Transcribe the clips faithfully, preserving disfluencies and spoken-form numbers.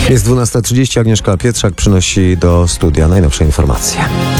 Jest dwunasta trzydzieści, Agnieszka Pietrzak przynosi do studia najnowsze informacje.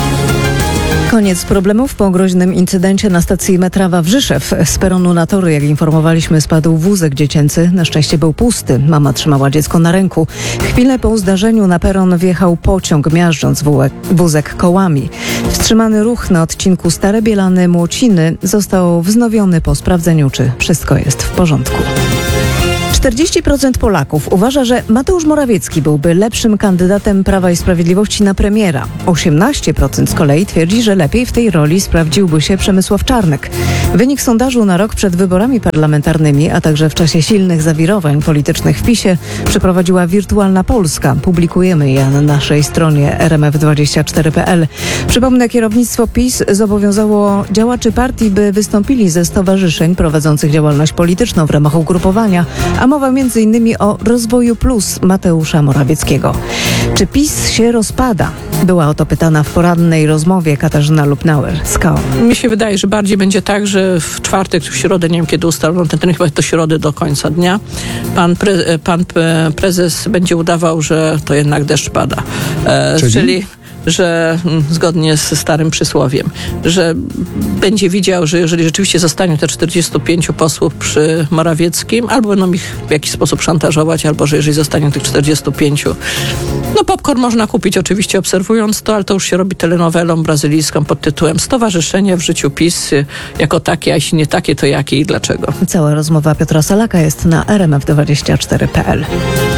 Koniec problemów po groźnym incydencie na stacji metra Wawrzyszew. Z peronu na tory, jak informowaliśmy, spadł wózek dziecięcy. Na szczęście był pusty. Mama trzymała dziecko na ręku. Chwilę po zdarzeniu na peron wjechał pociąg, miażdżąc wózek, wózek kołami. Wstrzymany ruch na odcinku Stare Bielany-Młociny został wznowiony po sprawdzeniu, czy wszystko jest w porządku. czterdzieści procent Polaków uważa, że Mateusz Morawiecki byłby lepszym kandydatem Prawa i Sprawiedliwości na premiera. osiemnaście procent z kolei twierdzi, że lepiej w tej roli sprawdziłby się Przemysław Czarnek. Wynik sondażu na rok przed wyborami parlamentarnymi, a także w czasie silnych zawirowań politycznych w PiSie przeprowadziła Wirtualna Polska. Publikujemy je na naszej stronie r m f dwadzieścia cztery kropka p l. Przypomnę, kierownictwo PiS zobowiązało działaczy partii, by wystąpili ze stowarzyszeń prowadzących działalność polityczną w ramach ugrupowania, a mowa między innymi o Rozwoju Plus Mateusza Morawieckiego. Czy PiS się rozpada? Była o to pytana w porannej rozmowie Katarzyna Lubnauer z K O. Mi się wydaje, że bardziej będzie tak, że w czwartek, w środę, nie wiem kiedy ustalono ten, ten chyba do środy do końca dnia, pan, pre, pan prezes będzie udawał, że to jednak deszcz pada. E, czyli? czyli że zgodnie z starym przysłowiem, że będzie widział, że jeżeli rzeczywiście zostanie te czterdziestu pięciu posłów przy Morawieckim, albo będą ich w jakiś sposób szantażować, albo że jeżeli zostanie tych czterdziestu pięciu, no popcorn można kupić oczywiście obserwując to, ale to już się robi telenowelą brazylijską pod tytułem Stowarzyszenie w życiu PiS jako takie, a jeśli nie takie, to jakie i dlaczego. Cała rozmowa Piotra Salaka jest na r m f dwadzieścia cztery kropka p l.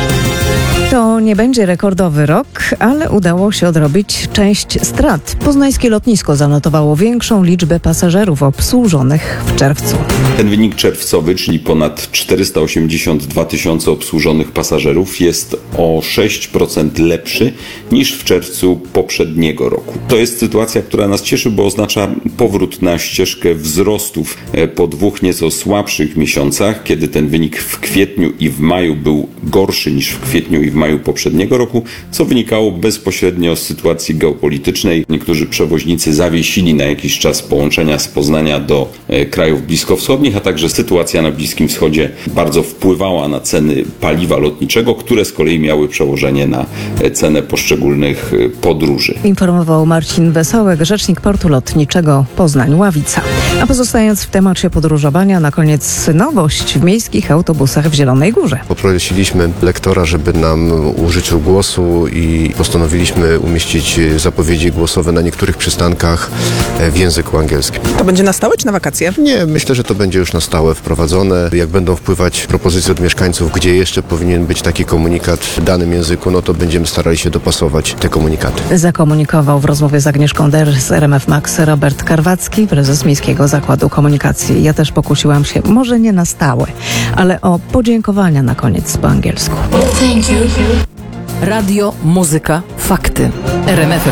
To nie będzie rekordowy rok, ale udało się odrobić część strat. Poznańskie lotnisko zanotowało większą liczbę pasażerów obsłużonych w czerwcu. Ten wynik czerwcowy, czyli ponad czterysta osiemdziesiąt dwa tysiące obsłużonych pasażerów, jest o sześć procent lepszy niż w czerwcu poprzedniego roku. To jest sytuacja, która nas cieszy, bo oznacza powrót na ścieżkę wzrostów po dwóch nieco słabszych miesiącach, kiedy ten wynik w kwietniu i w maju był gorszy niż w kwietniu i w maju poprzedniego roku, co wynikało bezpośrednio z sytuacji geopolitycznej. Niektórzy przewoźnicy zawiesili na jakiś czas połączenia z Poznania do e, krajów bliskowschodnich, a także sytuacja na Bliskim Wschodzie bardzo wpływała na ceny paliwa lotniczego, które z kolei miały przełożenie na e, cenę poszczególnych e, podróży. Informował Marcin Wesołek, rzecznik portu lotniczego Poznań-Ławica. A pozostając w temacie podróżowania, na koniec nowość w miejskich autobusach w Zielonej Górze. Poprosiliśmy lektora, żeby nam użyczył głosu i postanowiliśmy umieścić zapowiedzi głosowe na niektórych przystankach w języku angielskim. To będzie na stałe czy na wakacje? Nie, myślę, że to będzie już na stałe wprowadzone. Jak będą wpływać propozycje od mieszkańców, gdzie jeszcze powinien być taki komunikat w danym języku, no to będziemy starali się dopasować te komunikaty. Zakomunikował w rozmowie z Agnieszką Der z R M F Max Robert Karwacki, prezes Miejskiego Zakładu Komunikacji. Ja też pokusiłam się, może nie na stałe, ale o podziękowania na koniec po angielsku. Radio, muzyka, fakty. R M F